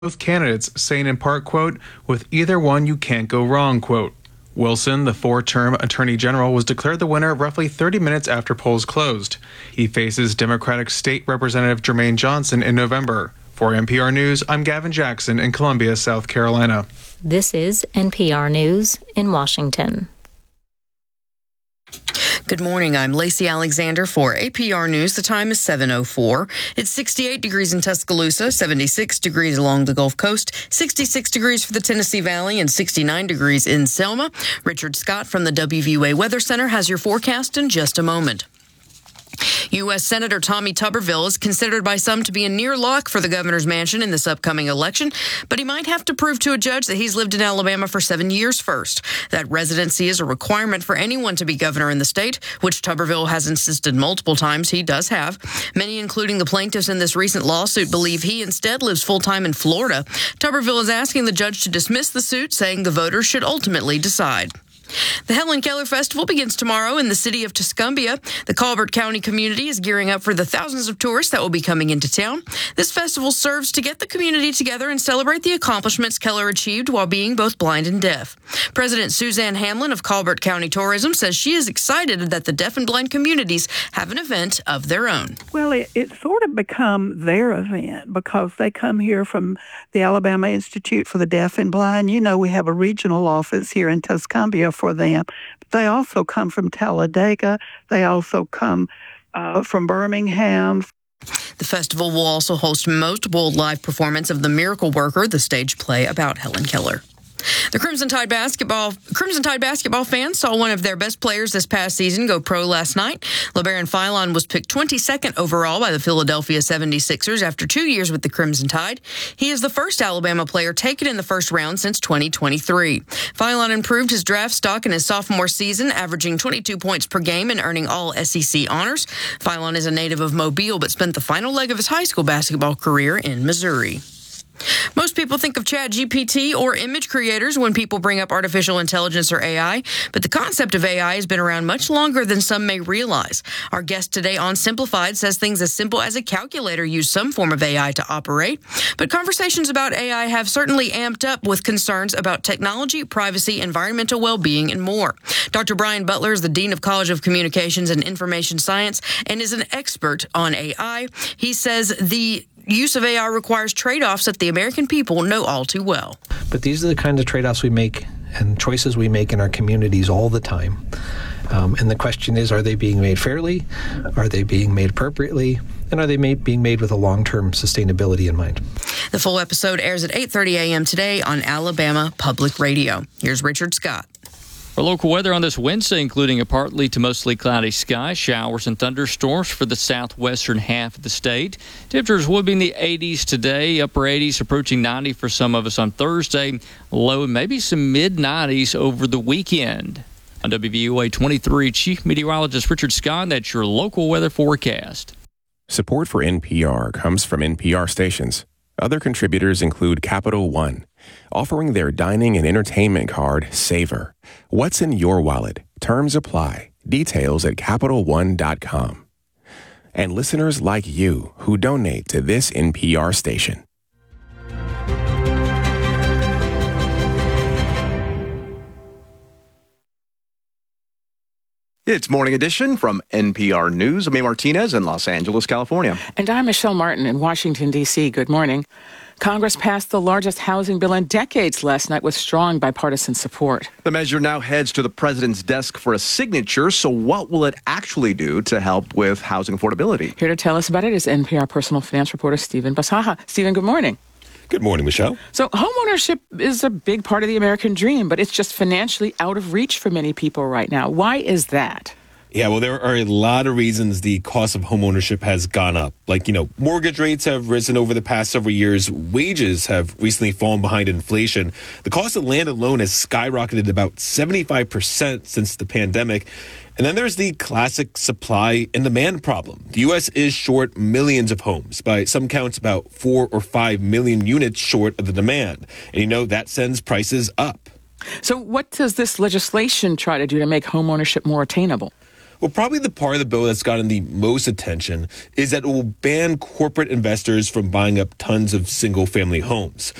both candidates, saying in part, quote, "With either one, you can't go wrong," quote. Wilson, the four-term Attorney General, was declared the winner roughly 30 minutes after polls closed. He faces Democratic State Representative Jermaine Johnson in November. For NPR News, I'm Gavin Jackson in Columbia, South Carolina. This is NPR News in Washington. Good morning. I'm Lacey Alexander for APR News. The time is 7:04. It's 68 degrees in Tuscaloosa, 76 degrees along the Gulf Coast, 66 degrees for the Tennessee Valley, and 69 degrees in Selma. Richard Scott from the WVUA Weather Center has your forecast in just a moment. U.S. Senator Tommy Tuberville is considered by some to be a near lock for the governor's mansion in this upcoming election, but he might have to prove to a judge that he's lived in Alabama for 7 years first. That residency is a requirement for anyone to be governor in the state, which Tuberville has insisted multiple times he does have. Many, including the plaintiffs in this recent lawsuit, believe he instead lives full-time in Florida. Tuberville is asking the judge to dismiss the suit, saying the voters should ultimately decide. The Helen Keller Festival begins tomorrow in the city of Tuscumbia. The Colbert County community is gearing up for the thousands of tourists that will be coming into town. This festival serves to get the community together and celebrate the accomplishments Keller achieved while being both blind and deaf. President Suzanne Hamlin of Colbert County Tourism says she is excited that the deaf and blind communities have an event of their own. Well, it's sort of become their event because they come here from the Alabama Institute for the Deaf and Blind. You know, we have a regional office here in Tuscumbia for them. But they also come from Talladega. They also come from Birmingham. The festival will also host multiple live performances of The Miracle Worker, the stage play about Helen Keller. The Crimson Tide basketball fans saw one of their best players this past season go pro last night. LeBaron Philon was picked 22nd overall by the Philadelphia 76ers after 2 years with the Crimson Tide. He is the first Alabama player taken in the first round since 2023. Philon improved his draft stock in his sophomore season, averaging 22 points per game and earning all SEC honors. Philon is a native of Mobile, but spent the final leg of his high school basketball career in Missouri. Most people think of ChatGPT or image creators when people bring up artificial intelligence or AI, but the concept of AI has been around much longer than some may realize. Our guest today on Simplified says things as simple as a calculator use some form of AI to operate, but conversations about AI have certainly amped up with concerns about technology, privacy, environmental well-being, and more. Dr. Brian Butler is the Dean of College of Communications and Information Science and is an expert on AI. He says the use of AI requires trade-offs that the American people know all too well. But these are the kinds of trade-offs we make and choices we make in our communities all the time. And the question is, are they being made fairly? Are they being made appropriately? And are they being made with a long-term sustainability in mind? The full episode airs at 8:30 a.m. today on Alabama Public Radio. Here's Richard Scott. For local weather on this Wednesday, including a partly to mostly cloudy sky, showers and thunderstorms for the southwestern half of the state. Temperatures will be in the 80s today, upper 80s, approaching 90 for some of us on Thursday, low and maybe some mid-90s over the weekend. On WVUA 23, Chief Meteorologist Richard Scott, that's your local weather forecast. Support for NPR comes from NPR stations. Other contributors include Capital One, offering their dining and entertainment card, Savor. What's in your wallet? Terms apply. Details at CapitalOne.com. And listeners like you who donate to this NPR station. It's Morning Edition from NPR News. I'm A. Martinez in Los Angeles, California. And I'm Michelle Martin in Washington, D.C. Good morning. Congress passed the largest housing bill in decades last night with strong bipartisan support. The measure now heads to the president's desk for a signature. So what will it actually do to help with housing affordability? Here to tell us about it is NPR personal finance reporter Stephen Basaha. Stephen, good morning. Good morning, Michelle. So homeownership is a big part of the American dream, but it's just financially out of reach for many people right now. Why is that? Yeah, well, there are a lot of reasons the cost of homeownership has gone up. Like, mortgage rates have risen over the past several years. Wages have recently fallen behind inflation. The cost of land alone has skyrocketed about 75% since the pandemic. And then there's the classic supply and demand problem. The U.S. is short millions of homes. By some counts, about 4 or 5 million units short of the demand. And that sends prices up. So what does this legislation try to do to make homeownership more attainable? Well, probably the part of the bill that's gotten the most attention is that it will ban corporate investors from buying up tons of single-family homes.